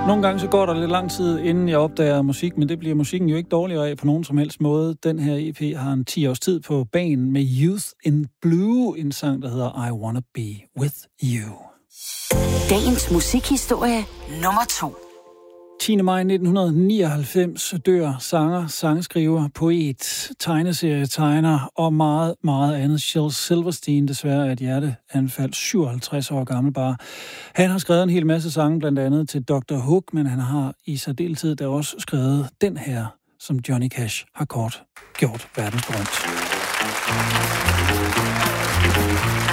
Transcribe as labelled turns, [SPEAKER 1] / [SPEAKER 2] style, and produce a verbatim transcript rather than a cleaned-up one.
[SPEAKER 1] Nogle gange så går der lidt lang tid, inden jeg opdager musik, men det bliver musikken jo ikke dårligere af på nogen som helst måde. Den her E P har en ti års tid på banen med Youth in Blue, en sang, der hedder I Wanna Be With You.
[SPEAKER 2] Dagens musikhistorie nummer to.
[SPEAKER 1] tiende maj nitten nioghalvfems dør sanger, sangskriver, poet, tegneserietegner og meget, meget andet. Shel Silverstein, desværre af et hjerteanfald, syvoghalvtreds år gammel bare. Han har skrevet en hel masse sange, blandt andet til doktor Hook, men han har i særdeleshed da også skrevet den her, som Johnny Cash har kort gjort verdensberømt.